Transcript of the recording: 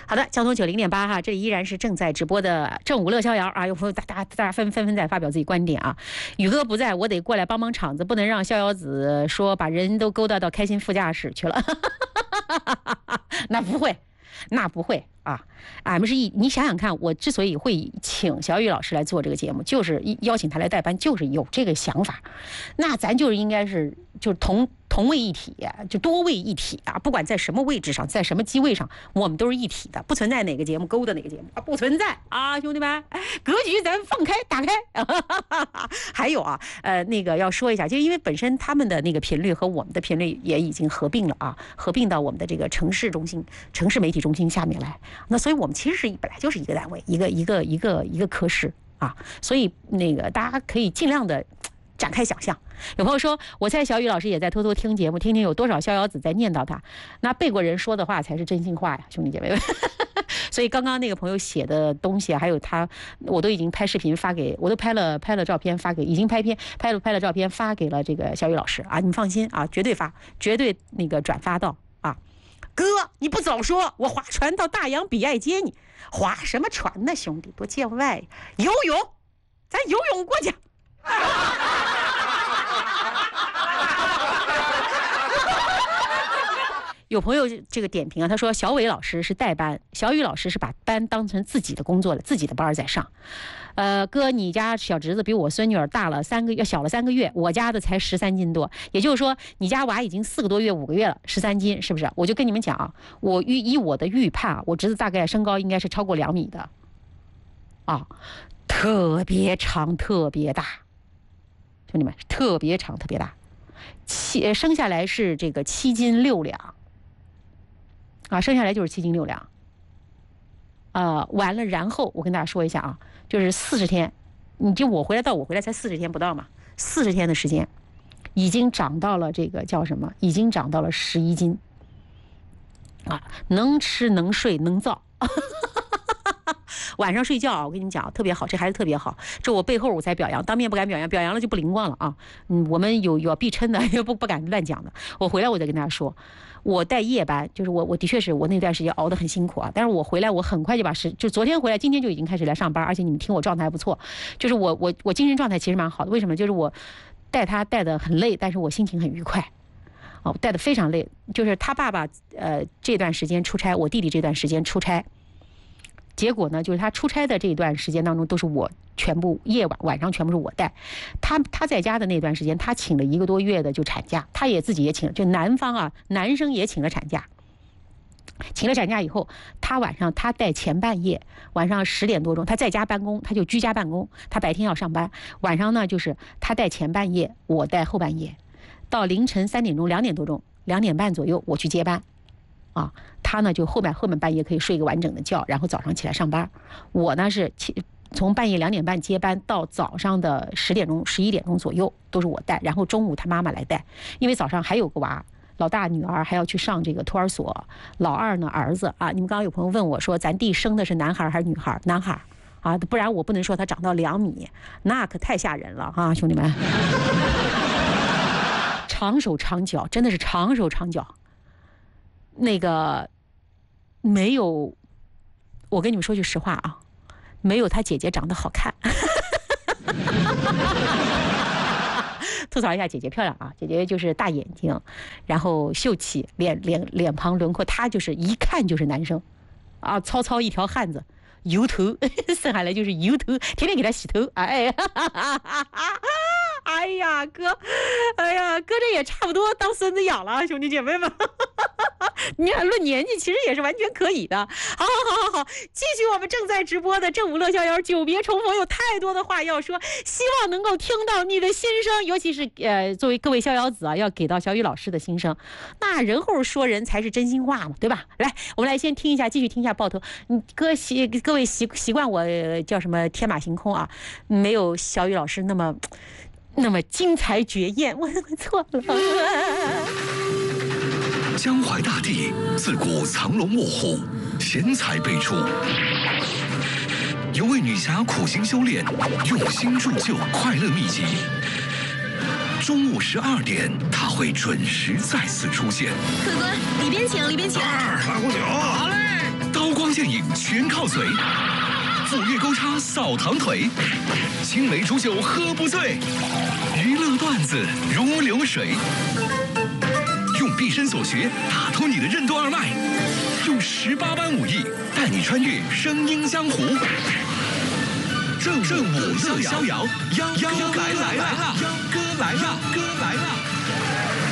好的，交通90.8哈，这里依然是正在直播的正午乐逍遥啊，有朋友大家纷纷在发表自己观点啊。宇哥不在，我得过来帮场子，不能让逍遥子说把人都勾搭到开心副驾驶去了。那不会啊。MCE，你想想看，我之所以会请小雨老师来做这个节目，就是邀请他来代班，就是有这个想法。那咱就是应该是就是同位一体，就多位一体啊！不管在什么位置上，在什么机位上，我们都是一体的，不存在哪个节目勾的哪个节目啊，不存在啊，兄弟们，格局咱放开打开。还有啊，那个要说一下，就因为本身他们的那个频率和我们的频率也已经合并了啊，合并到我们的这个城市媒体中心下面来。那所以我们其实本来就是一个单位，一个科室啊，所以那个大家可以尽量的展开想象。有朋友说，我猜小雨老师也在偷偷听节目，听听有多少逍遥子在念叨他。那背过人说的话才是真心话呀，兄弟姐妹们。所以刚刚那个朋友写的东西，还有他，我都已经拍视频发给，我都拍了照片发给，已经拍了照片发给了这个小雨老师啊，你放心啊，绝对那个转发到啊。哥，你不早说，我划船到大洋彼岸接你。划什么船呢，兄弟，多见外！游泳，咱游泳过去。有朋友这个点评啊，他说小伟老师是代班，小雨老师是把班当成自己的工作了，自己的班在上。哥，你家小侄子比我孙女儿大了3个月，小了3个月，我家的才13斤多，也就是说你家娃已经4个多月5个月了，13斤，是不是？我就跟你们讲啊，以我的预判啊，我侄子大概身高应该是超过2米的，啊，特别长特别大，兄弟们，特别长特别大，生下来是这个7斤6两。啊，生下来就是7斤6两，完了，然后我跟大家说一下啊，就是40天，我回来才40天不到嘛，40天的时间，已经长到了这个叫什么？已经长到了11斤，啊，能吃能睡能造。晚上睡觉啊，我跟你们讲特别好，这孩子特别好，这我背后我才表扬，当面不敢表扬，表扬了就不灵光了啊。我们有必称的，也不敢乱讲的。我回来我再跟大家说，我带夜班，就是我的确是我那段时间熬得很辛苦啊，但是我回来我很快就昨天回来，今天就已经开始来上班，而且你们听我状态还不错，就是我精神状态其实蛮好的。为什么？就是我带他带得很累，但是我心情很愉快。我带得非常累，就是他爸爸这段时间出差，我弟弟这段时间出差。结果呢，就是他出差的这一段时间当中，都是我全部晚上全部是我带。他在家的那段时间，他请了1个多月的就产假，他自己也请了，就男生也请了产假。请了产假以后，他晚上他带前半夜，晚上10点多钟，他在家办公，他就居家办公。他白天要上班，晚上呢就是他带前半夜，我带后半夜，到凌晨3点钟、2点多钟、2点半左右我去接班。啊，他呢就后面半夜可以睡一个完整的觉，然后早上起来上班。我呢是从半夜2点半接班到早上的10点钟、11点钟左右都是我带，然后中午他妈妈来带，因为早上还有个娃，老大女儿还要去上这个托儿所，老二呢儿子啊。你们刚刚有朋友问我说，咱弟生的是男孩还是女孩？男孩啊，不然我不能说他长到2米，那可太吓人了啊，兄弟们。长手长脚，真的是长手长脚。那个没有，我跟你们说句实话啊，没有他姐姐长得好看。吐槽一下姐姐漂亮啊，姐姐就是大眼睛，然后秀气，脸庞轮廓，她就是一看就是男生啊，糙一条汉子，油头，生下来就是油头，天天给他洗头，哎呀哥，这也差不多当孙子养了，兄弟姐妹们。你看论年纪其实也是完全可以的。好，继续我们正在直播的正午乐逍遥，久别重逢，有太多的话要说，希望能够听到你的心声，尤其是作为各位逍遥子啊，要给到小雨老师的心声。那人后说人才是真心话嘛，对吧？来，我们来先听一下，继续听一下爆头。各位习惯我叫什么天马行空啊，没有小雨老师那么精彩绝艳，我错了。 江淮大地自古藏龙卧虎，贤才辈出。有位女侠苦心修炼，用心铸就快乐秘籍。中午12点，她会准时再次出现。 客官，里边请，里边请。 拉壶酒。好嘞。刀光剑健饮全靠嘴，斧钺钩叉扫堂腿，青梅煮酒喝不醉，娱乐段子如流水。用毕生所学打通你的任督二脉，用18般武艺带你穿越声音江湖。正午乐逍遥，腰哥来了，腰哥来了。